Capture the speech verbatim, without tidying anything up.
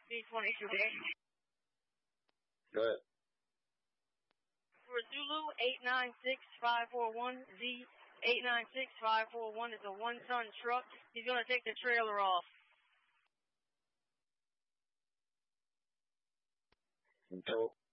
B twenty-two day. Go ahead. For Zulu eight nine six five four one, Z eight nine six five four one is a one-ton truck. He's going to take the trailer off. Until